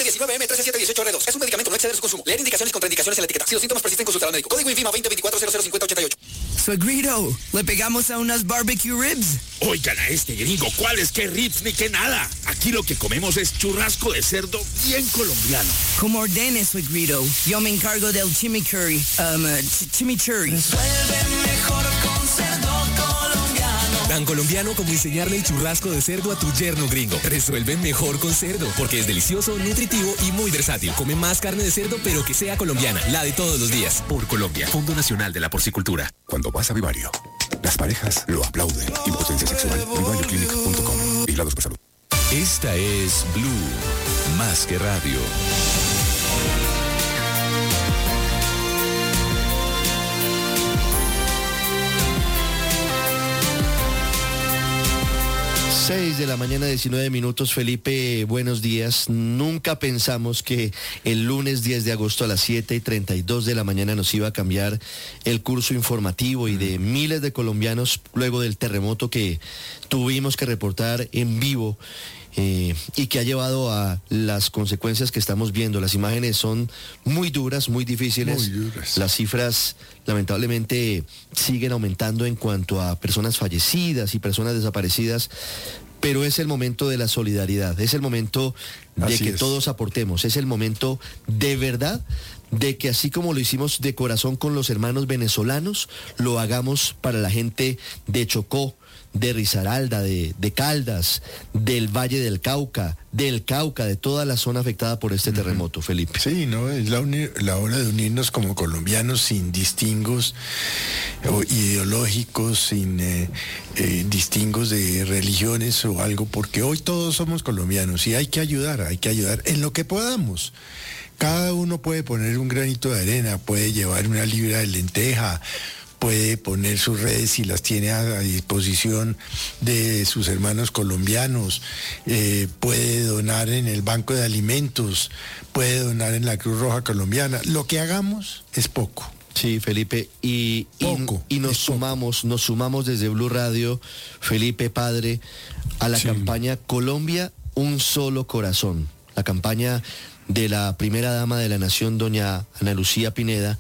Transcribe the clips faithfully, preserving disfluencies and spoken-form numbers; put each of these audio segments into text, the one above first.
diecinueve eme trece siete dieciocho R dos. Es un medicamento, no exceder su consumo. Leer indicaciones y contraindicaciones en la etiqueta. Si los síntomas persisten, consultar al médico. Código INVIMA veinte veinticuatro cero cero cincuenta ochenta y ocho. Suegrito, ¿le pegamos a unas barbecue ribs? Oigan a este gringo, ¿cuáles qué ribs ni qué nada? Aquí lo que comemos es churrasco de cerdo bien colombiano. Como ordene, suegrito. Yo me encargo del chimichurri. Um, ch chimichurri. Resuelve mejor con cerdo colombiano. Tan colombiano como enseñarle el churrasco de cerdo a tu yerno gringo. Resuelve mejor con cerdo, porque es delicioso, nutritivo y muy versátil. Come más carne de cerdo, pero que sea colombiana, la de todos los días. Por Colombia, Fondo Nacional de la Porcicultura. Cuando vas a Vivario, las parejas lo aplauden. Impotencia sexual. Vivario Clinic punto com. Vigilados por salud. Esta es Blue, más que radio. seis de la mañana, diecinueve minutos. Felipe, buenos días. Nunca pensamos que el lunes diez de agosto a las siete y treinta y dos de la mañana nos iba a cambiar el curso informativo y de miles de colombianos luego del terremoto que tuvimos que reportar en vivo. Eh, y que ha llevado a las consecuencias que estamos viendo. Las imágenes son muy duras, muy difíciles. Muy duras. Las cifras lamentablemente siguen aumentando en cuanto a personas fallecidas y personas desaparecidas, pero es el momento de la solidaridad, es el momento de Así que es. todos aportemos, es el momento de verdad de que así como lo hicimos de corazón con los hermanos venezolanos, lo hagamos para la gente de Chocó, de Risaralda, de, de Caldas, del Valle del Cauca, del Cauca, de toda la zona afectada por este terremoto, Felipe. Sí, no, es la, uni- la hora de unirnos como colombianos sin distingos o ideológicos, sin eh, eh, distingos de religiones o algo, porque hoy todos somos colombianos y hay que ayudar, hay que ayudar en lo que podamos. Cada uno puede poner un granito de arena, puede llevar una libra de lenteja, puede poner sus redes si las tiene a, a disposición de sus hermanos colombianos, eh, puede donar en el Banco de Alimentos, puede donar en la Cruz Roja Colombiana. Lo que hagamos es poco. Sí, Felipe, y, y, Poco, y nos es poco. sumamos, nos sumamos desde Blue Radio, Felipe, padre, a la Sí. campaña Colombia, un solo corazón, la campaña de la primera dama de la nación, doña Ana Lucía Pineda,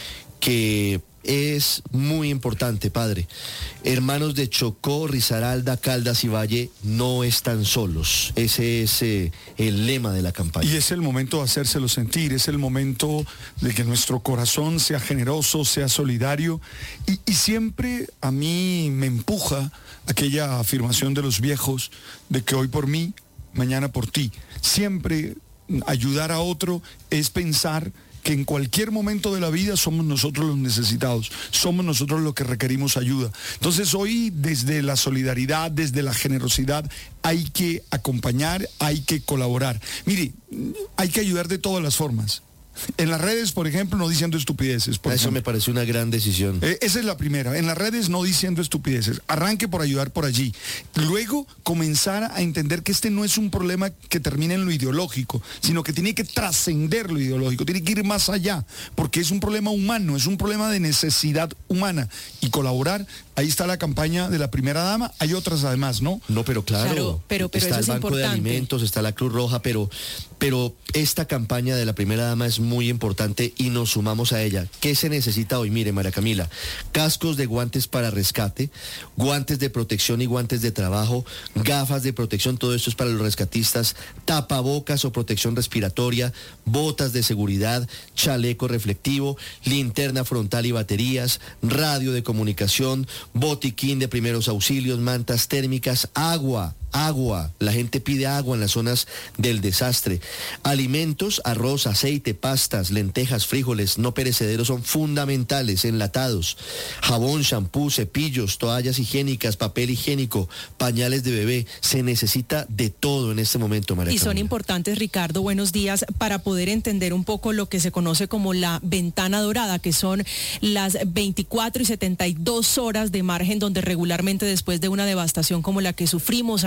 que es muy importante, padre. Hermanos de Chocó, Risaralda, Caldas y Valle no están solos. Ese es eh, el lema de la campaña. Y es el momento de hacérselo sentir, es el momento de que nuestro corazón sea generoso, sea solidario. Y, y siempre a mí me empuja aquella afirmación de los viejos de que hoy por mí, mañana por ti. Siempre ayudar a otro es pensar que en cualquier momento de la vida somos nosotros los necesitados, somos nosotros los que requerimos ayuda. Entonces hoy desde la solidaridad, desde la generosidad, hay que acompañar, hay que colaborar. Mire, hay que ayudar de todas las formas. En las redes, por ejemplo, no diciendo estupideces. Por Eso ejemplo. me parece una gran decisión. Eh, esa es la primera. En las redes no diciendo estupideces. Arranque por ayudar por allí. Luego comenzar a entender que este no es un problema que termina en lo ideológico, sino que tiene que trascender lo ideológico, tiene que ir más allá, porque es un problema humano, es un problema de necesidad humana. Y colaborar, ahí está la campaña de la primera dama, hay otras además, ¿no? No, pero claro, Claro, pero- pero está eso el es Banco de importante. Alimentos, está la Cruz Roja, pero, pero esta campaña de la primera dama es muy importante y nos sumamos a ella. ¿Qué se necesita hoy? Mire, María Camila, cascos de guantes para rescate, guantes de protección y guantes de trabajo, gafas de protección, todo esto es para los rescatistas, tapabocas o protección respiratoria, botas de seguridad, chaleco reflectivo, linterna frontal y baterías, radio de comunicación, botiquín de primeros auxilios, mantas térmicas, agua. Agua, la gente pide agua en las zonas del desastre. Alimentos, arroz, aceite, pastas, lentejas, frijoles no perecederos son fundamentales, enlatados. Jabón, shampoo, cepillos, toallas higiénicas, papel higiénico, pañales de bebé. Se necesita de todo en este momento, María Y son Camila. importantes, Ricardo, buenos días, para poder entender un poco lo que se conoce como la ventana dorada, que son las veinticuatro y setenta y dos horas de margen donde regularmente después de una devastación como la que sufrimos allá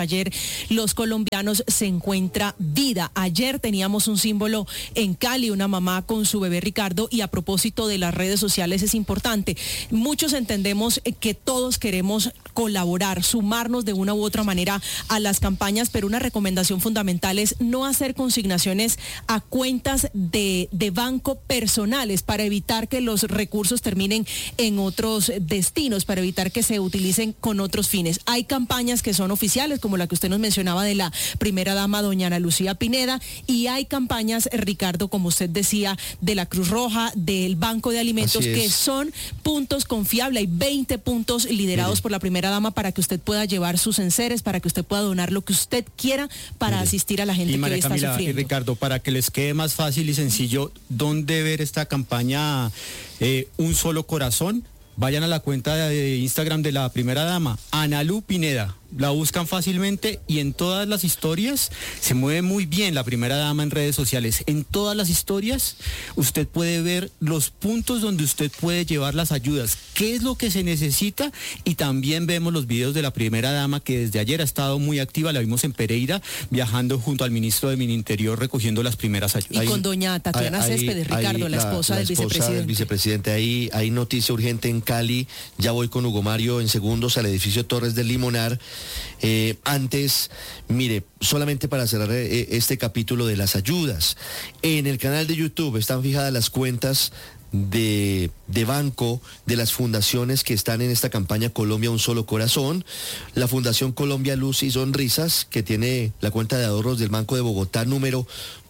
ayer los colombianos se encuentra vida. Ayer teníamos un símbolo en Cali, una mamá con su bebé Ricardo, y a propósito de las redes sociales es importante. Muchos entendemos que todos queremos colaborar, sumarnos de una u otra manera a las campañas, pero una recomendación fundamental es no hacer consignaciones a cuentas de, de banco personales para evitar que los recursos terminen en otros destinos, para evitar que se utilicen con otros fines. Hay campañas que son oficiales, como la que usted nos mencionaba de la primera dama, doña Ana Lucía Pineda, y hay campañas, Ricardo, como usted decía, de la Cruz Roja, del Banco de Alimentos, que son puntos confiables. Hay veinte puntos liderados Mire. por la primera dama para que usted pueda llevar sus enseres, para que usted pueda donar lo que usted quiera para Mire. asistir a la gente y que María hoy está Camila, sufriendo. Y Ricardo, para que les quede más fácil y sencillo, ¿dónde ver esta campaña eh, Un Solo Corazón? Vayan a la cuenta de Instagram de la primera dama, Analu Pineda. La buscan fácilmente y en todas las historias se mueve muy bien la primera dama en redes sociales. En todas las historias usted puede ver los puntos donde usted puede llevar las ayudas, qué es lo que se necesita, y también vemos los videos de la primera dama que desde ayer ha estado muy activa. La vimos en Pereira viajando junto al ministro de Interior recogiendo las primeras ayudas. Y con doña Tatiana Ahí- Céspedes, ahí Ricardo, la, la- esposa la del esposa vicepresidente. del vicepresidente. Ahí hay noticia urgente en Cali. Ya voy con Hugo Mario en segundos al edificio Torres del Limonar. Eh, antes, mire, solamente para cerrar eh, este capítulo de las ayudas, en el canal de YouTube están fijadas las cuentas de, de banco de las fundaciones que están en esta campaña Colombia Un Solo Corazón. La Fundación Colombia Luz y Sonrisas, que tiene la cuenta de ahorros del Banco de Bogotá, número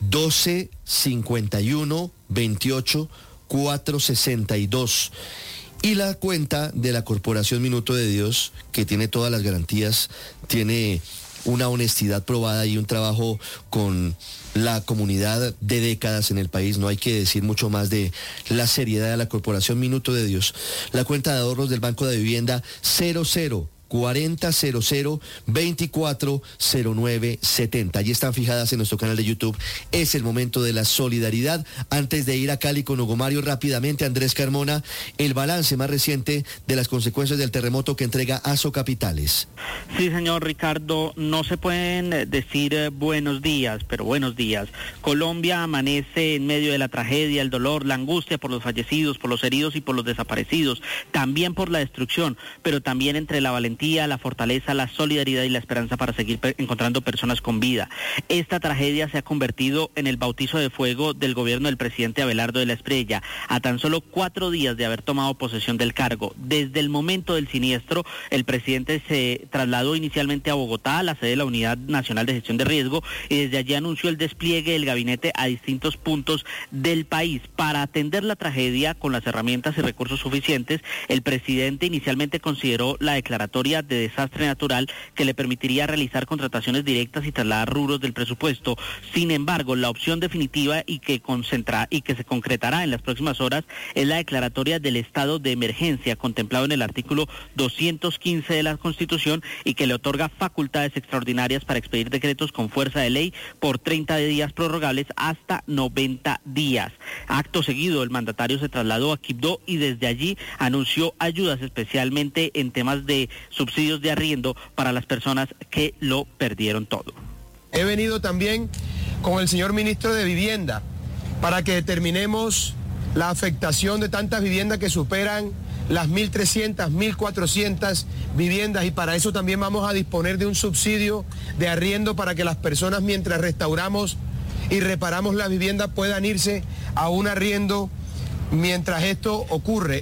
doce cincuenta y uno veintiocho cuatrocientos sesenta y dos. Y la cuenta de la Corporación Minuto de Dios, que tiene todas las garantías, tiene una honestidad probada y un trabajo con la comunidad de décadas en el país. No hay que decir mucho más de la seriedad de la Corporación Minuto de Dios. La cuenta de ahorros del Banco de Vivienda cero cero cuarenta cero cero veinticuatro cero nueve setenta. Allí están fijadas en nuestro canal de YouTube. Es el momento de la solidaridad. Antes de ir a Cali con Hugo Mario, rápidamente, Andrés Carmona, el balance más reciente de las consecuencias del terremoto que entrega Aso Capitales. Sí, señor Ricardo, no se pueden decir eh, buenos días, pero buenos días. Colombia amanece en medio de la tragedia, el dolor, la angustia por los fallecidos, por los heridos y por los desaparecidos, también por la destrucción, pero también entre la valentía, la fortaleza, la solidaridad y la esperanza para seguir pe- encontrando personas con vida. Esta tragedia se ha convertido en el bautizo de fuego del gobierno del presidente Abelardo de la Espriella, a tan solo cuatro días de haber tomado posesión del cargo. Desde el momento del siniestro, el presidente se trasladó inicialmente a Bogotá, a la sede de la Unidad Nacional de Gestión de Riesgo, y desde allí anunció el despliegue del gabinete a distintos puntos del país. Para atender la tragedia con las herramientas y recursos suficientes, el presidente inicialmente consideró la declaratoria de desastre natural que le permitiría realizar contrataciones directas y trasladar rubros del presupuesto. Sin embargo, la opción definitiva y que concentra y que se concretará en las próximas horas es la declaratoria del estado de emergencia contemplado en el artículo doscientos quince de la Constitución y que le otorga facultades extraordinarias para expedir decretos con fuerza de ley por treinta días prorrogables hasta noventa días. Acto seguido, el mandatario se trasladó a Quibdó y desde allí anunció ayudas especialmente en temas de subsidios de arriendo para las personas que lo perdieron todo. He venido también con el señor ministro de Vivienda para que determinemos la afectación de tantas viviendas que superan las mil trescientas, mil cuatrocientas viviendas, y para eso también vamos a disponer de un subsidio de arriendo para que las personas, mientras restauramos y reparamos las viviendas, puedan irse a un arriendo mientras esto ocurre.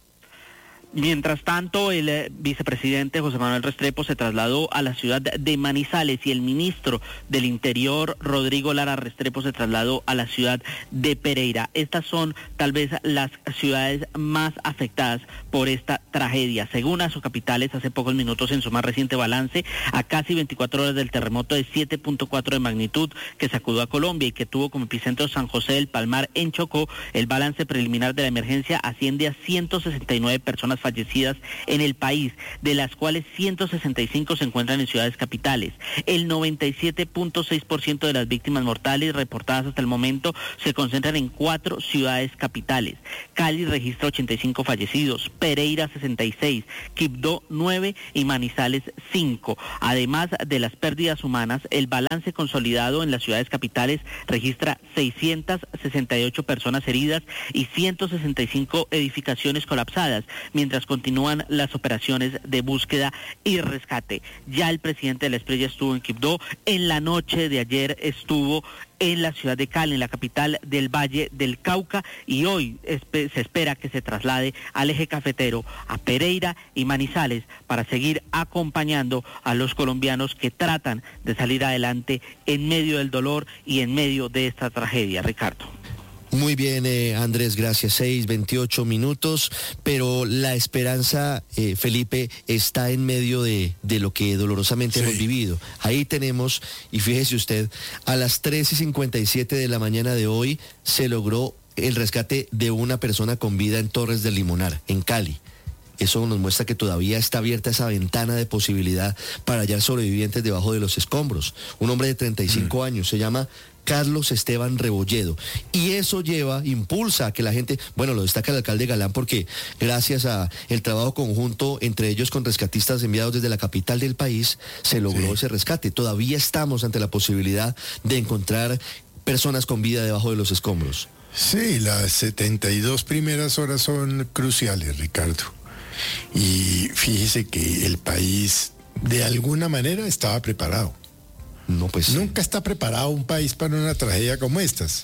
Mientras tanto, el eh, vicepresidente José Manuel Restrepo se trasladó a la ciudad de Manizales y el ministro del Interior, Rodrigo Lara Restrepo, se trasladó a la ciudad de Pereira. Estas son tal vez las ciudades más afectadas por esta tragedia. Según Aso Capitales, hace pocos minutos en su más reciente balance, a casi veinticuatro horas del terremoto de siete punto cuatro de magnitud que sacudió a Colombia y que tuvo como epicentro San José del Palmar en Chocó, el balance preliminar de la emergencia asciende a ciento sesenta y nueve personas personas fallecidas en el país, de las cuales ciento sesenta y cinco se encuentran en ciudades capitales. El noventa y siete punto seis por ciento de las víctimas mortales reportadas hasta el momento se concentran en cuatro ciudades capitales. Cali registra ochenta y cinco fallecidos, Pereira sesenta y seis, Quibdó nueve y Manizales cinco. Además de las pérdidas humanas, el balance consolidado en las ciudades capitales registra seiscientas sesenta y ocho personas heridas y ciento sesenta y cinco edificaciones colapsadas, mientras continúan las operaciones de búsqueda y rescate. Ya el presidente de la Espriella estuvo en Quibdó, en la noche de ayer estuvo en la ciudad de Cali, en la capital del Valle del Cauca, y hoy espe- se espera que se traslade al eje cafetero, a Pereira y Manizales, para seguir acompañando a los colombianos que tratan de salir adelante en medio del dolor y en medio de esta tragedia. Ricardo. Muy bien, eh, Andrés, gracias. seis, veintiocho minutos, pero la esperanza, eh, Felipe, está en medio de, de lo que dolorosamente sí. hemos vivido. Ahí tenemos, y fíjese usted, a las tres y cincuenta y siete de la mañana de hoy se logró el rescate de una persona con vida en Torres del Limonar, en Cali. Eso nos muestra que todavía está abierta esa ventana de posibilidad para hallar sobrevivientes debajo de los escombros. Un hombre de treinta y cinco mm. años, se llama Carlos Esteban Rebolledo. Y eso lleva, impulsa a que la gente, bueno, lo destaca el alcalde Galán, porque gracias a el trabajo conjunto entre ellos con rescatistas enviados desde la capital del país, se logró sí. ese rescate. Todavía estamos ante la posibilidad de encontrar personas con vida debajo de los escombros. Sí, las setenta y dos primeras horas son cruciales, Ricardo. Y fíjese que el país de alguna manera estaba preparado. No, pues nunca está preparado un país para una tragedia como estas.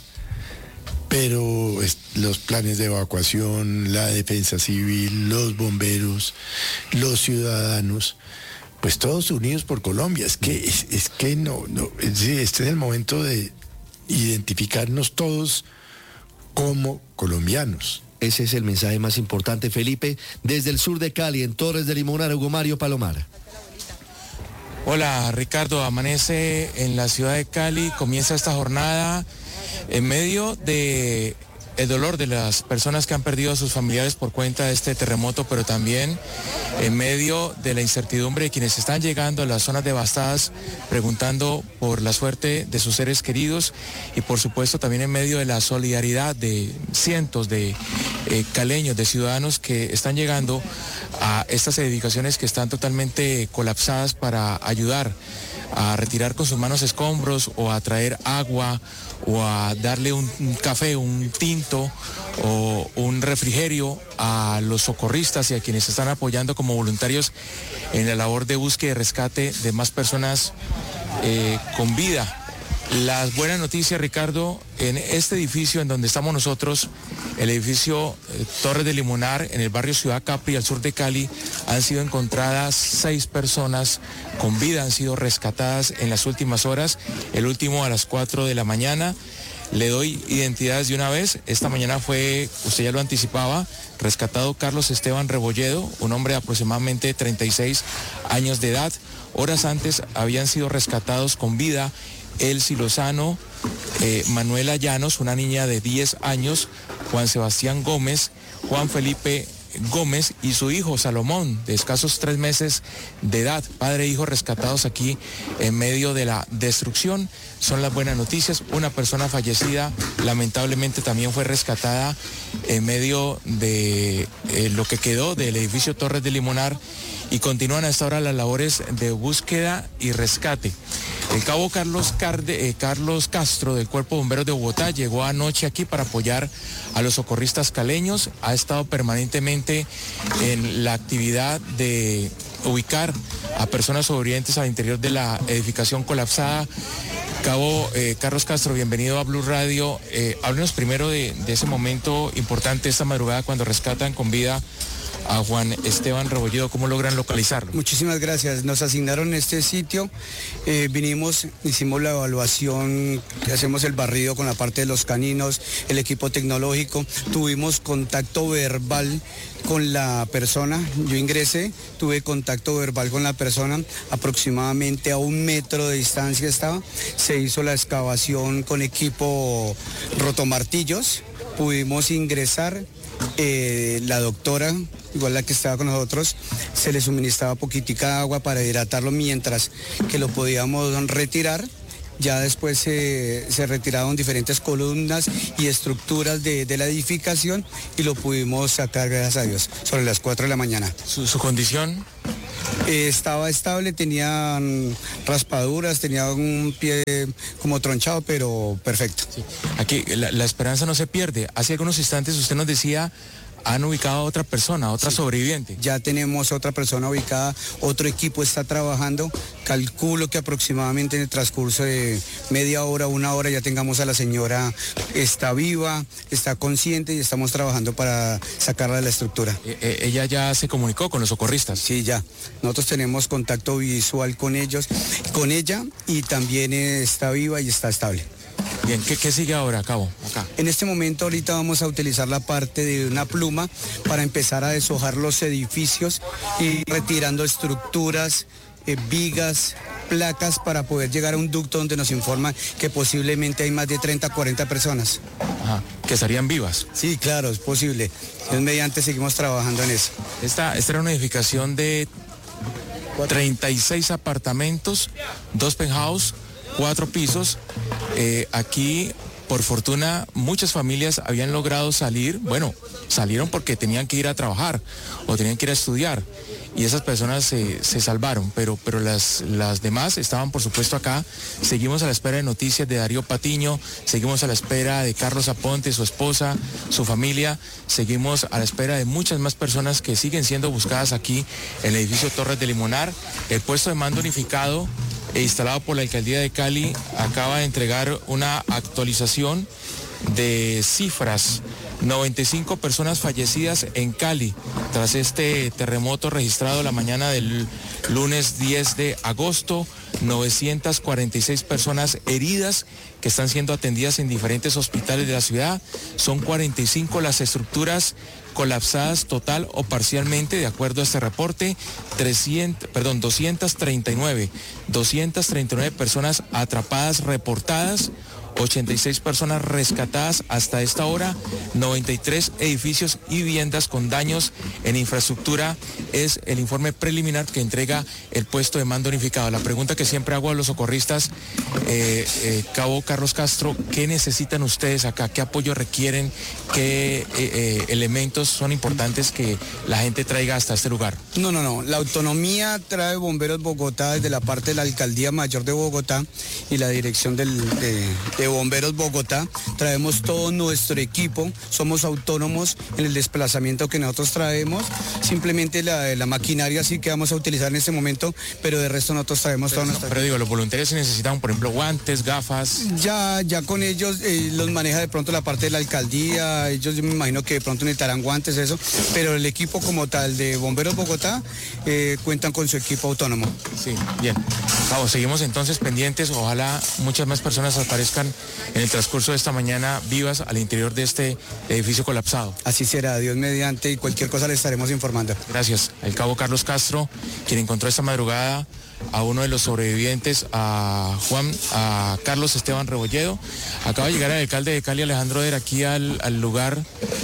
Pero es, los planes de evacuación, la defensa civil, los bomberos, los ciudadanos, pues todos unidos por Colombia. Es que es, es que no, no, es, este es el momento de identificarnos todos como colombianos. Ese es el mensaje más importante, Felipe. Desde el sur de Cali, en Torres del Limonar, Hugo Mario Palomar. Hola, Ricardo. Amanece en la ciudad de Cali. Comienza esta jornada en medio de el dolor de las personas que han perdido a sus familiares por cuenta de este terremoto, pero también en medio de la incertidumbre de quienes están llegando a las zonas devastadas preguntando por la suerte de sus seres queridos, y por supuesto también en medio de la solidaridad de cientos de eh, caleños, de ciudadanos que están llegando a estas edificaciones que están totalmente colapsadas para ayudar a retirar con sus manos escombros o a traer agua o a darle un, un café, un tinto o un refrigerio a los socorristas y a quienes están apoyando como voluntarios en la labor de búsqueda y rescate de más personas eh, con vida. Las buenas noticias, Ricardo, en este edificio en donde estamos nosotros, el edificio eh, Torres del Limonar, en el barrio Ciudad Capri, al sur de Cali, han sido encontradas seis personas con vida, han sido rescatadas en las últimas horas, el último a las cuatro de la mañana. Le doy identidades de una vez. Esta mañana fue, usted ya lo anticipaba, rescatado Carlos Esteban Rebolledo, un hombre de aproximadamente treinta y seis años de edad. Horas antes habían sido rescatados con vida Elsie Lozano, eh, Manuela Llanos, una niña de diez años, Juan Sebastián Gómez, Juan Felipe Gómez y su hijo Salomón, de escasos tres meses de edad, padre e hijo rescatados aquí en medio de la destrucción. Son las buenas noticias. Una persona fallecida lamentablemente también fue rescatada en medio de eh, lo que quedó del edificio Torres del Limonar, y continúan a esta hora las labores de búsqueda y rescate. El cabo Carlos, Carde, eh, Carlos Castro del Cuerpo de Bomberos de Bogotá llegó anoche aquí para apoyar a los socorristas caleños. Ha estado permanentemente en la actividad de ubicar a personas sobrevivientes al interior de la edificación colapsada. Cabo eh, Carlos Castro, bienvenido a Blue Radio. Eh, háblenos primero de, de ese momento importante esta madrugada cuando rescatan con vida a Juan Esteban Rebolledo. ¿Cómo logran localizarlo? Muchísimas gracias. Nos asignaron este sitio, eh, vinimos, hicimos la evaluación, hacemos el barrido con la parte de los caninos, el equipo tecnológico, tuvimos contacto verbal con la persona, yo ingresé, tuve contacto verbal con la persona, aproximadamente a un metro de distancia estaba, se hizo la excavación con equipo rotomartillos, pudimos ingresar Eh, la doctora, igual la que estaba con nosotros, se le suministraba poquitica agua para hidratarlo mientras que lo podíamos retirar. Ya después se, se retiraron diferentes columnas y estructuras de, de la edificación y lo pudimos sacar, gracias a Dios, sobre las cuatro de la mañana. ¿Su, su condición? Eh, estaba estable, tenía raspaduras, tenía un pie como tronchado, pero perfecto. Sí. Aquí la, la esperanza no se pierde. Hace algunos instantes usted nos decía... ¿Han ubicado a otra persona, a otra sí. sobreviviente? Ya tenemos otra persona ubicada, otro equipo está trabajando. Calculo que aproximadamente en el transcurso de media hora, una hora, ya tengamos a la señora, está viva, está consciente y estamos trabajando para sacarla de la estructura. Eh, eh, ¿Ella ya se comunicó con los socorristas? Sí, ya. Nosotros tenemos contacto visual con ellos, con ella, y también está viva y está estable. Bien, ¿qué, qué sigue ahora, Cabo? Acá. En este momento ahorita vamos a utilizar la parte de una pluma para empezar a deshojar los edificios y retirando estructuras, eh, vigas, placas para poder llegar a un ducto donde nos informan que posiblemente hay más de treinta, cuarenta personas. Ajá, que estarían vivas. Sí, claro, es posible. Entonces, mediante seguimos trabajando en eso. Esta, esta era una edificación de treinta y seis apartamentos, dos penthouse, cuatro pisos. Eh, aquí, por fortuna, muchas familias habían logrado salir, bueno, salieron porque tenían que ir a trabajar o tenían que ir a estudiar y esas personas se, se salvaron, pero, pero las, las demás estaban, por supuesto, acá. Seguimos a la espera de noticias de Darío Patiño, seguimos a la espera de Carlos Aponte, su esposa, su familia, seguimos a la espera de muchas más personas que siguen siendo buscadas aquí en el edificio Torres de Limonar. El puesto de mando unificado e instalado por la Alcaldía de Cali acaba de entregar una actualización de cifras. noventa y cinco personas fallecidas en Cali tras este terremoto registrado la mañana del lunes diez de agosto, novecientas cuarenta y seis personas heridas que están siendo atendidas en diferentes hospitales de la ciudad. Son cuarenta y cinco las estructuras colapsadas total o parcialmente, de acuerdo a este reporte. trescientas, perdón, doscientas treinta y nueve personas atrapadas reportadas, ochenta y seis personas rescatadas hasta esta hora, noventa y tres edificios y viviendas con daños en infraestructura. Es el informe preliminar que entrega el puesto de mando unificado. La pregunta que siempre hago a los socorristas, eh, eh, Cabo Carlos Castro, ¿qué necesitan ustedes acá? ¿Qué apoyo requieren? ¿Qué eh, eh, elementos son importantes que la gente traiga hasta este lugar? No, no, no. La autonomía trae Bomberos Bogotá desde la parte de la Alcaldía Mayor de Bogotá y la dirección del, de, de Bomberos Bogotá. Traemos todo nuestro equipo, somos autónomos en el desplazamiento que nosotros traemos. Simplemente la, la maquinaria sí que vamos a utilizar en este momento, pero de resto nosotros traemos pero, toda nuestra... Pero digo, los voluntarios necesitan, por ejemplo, guantes, gafas. Ya, ya con ellos eh, los maneja de pronto la parte de la alcaldía, ellos yo me imagino que de pronto necesitarán guantes, eso, pero el equipo como tal de Bomberos Bogotá eh, cuentan con su equipo autónomo. Sí, bien. Cabo, seguimos entonces pendientes, ojalá muchas más personas aparezcan en el transcurso de esta mañana vivas al interior de este edificio colapsado. Así será, Dios mediante, y cualquier cosa le estaremos informando. Gracias. El cabo Carlos Castro, quien encontró esta madrugada a uno de los sobrevivientes, a Juan, a Carlos Esteban Rebolledo. Acaba de llegar el alcalde de Cali, Alejandro Oder, aquí al, al lugar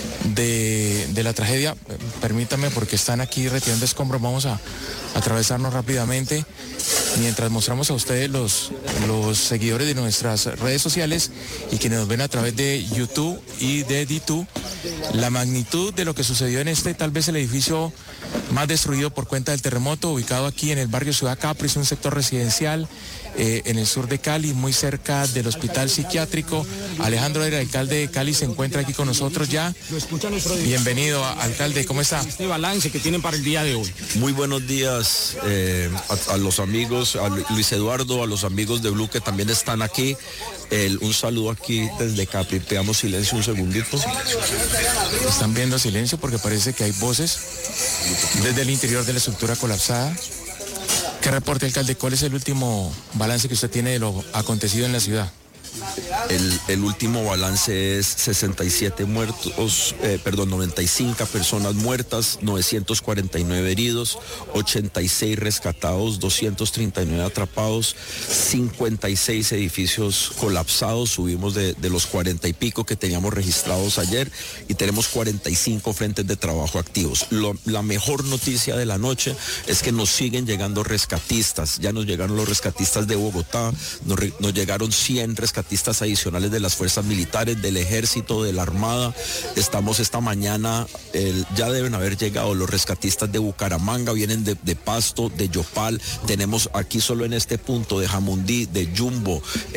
de, de la tragedia. Permítame, porque están aquí retirando escombros, vamos a, a atravesarnos rápidamente mientras mostramos a ustedes los, los seguidores de nuestras redes sociales y quienes nos ven a través de YouTube y de D dos, la magnitud de lo que sucedió en este, tal vez el edificio más destruido por cuenta del terremoto, ubicado aquí en el barrio Ciudad Capri, un sector residencial eh, en el sur de Cali, muy cerca del hospital psiquiátrico. Alejandro Era, alcalde de Cali, se encuentra aquí con nosotros ya. Bienvenido, alcalde, ¿cómo está? Este balance que tienen para el día de hoy. Muy buenos días eh, a, a los amigos, a Luis Eduardo, a los amigos de Blue que también están aquí. El, un saludo aquí desde Capri. Pegamos silencio un segundito. Están viendo silencio porque parece que hay voces desde el interior de la estructura colapsada. ¿Qué reporte, alcalde? ¿Cuál es el último balance que usted tiene de lo acontecido en la ciudad? el, el último balance es sesenta y siete muertos, eh, perdón, noventa y cinco personas muertas, novecientos cuarenta y nueve heridos, ochenta y seis rescatados, doscientos treinta y nueve atrapados, cincuenta y seis edificios colapsados, subimos de, de los cuarenta y pico que teníamos registrados ayer y tenemos cuarenta y cinco frentes de trabajo activos. Lo, la mejor noticia de la noche es que nos siguen llegando rescatistas, ya nos llegaron los rescatistas de Bogotá, nos, nos llegaron cien rescatistas adicionales de las fuerzas militares, del ejército, de la armada. Estamos esta mañana, el, ya deben haber llegado los rescatistas de Bucaramanga, vienen de, de Pasto, de Yopal, tenemos aquí solo en este punto de Jamundí, de Jumbo,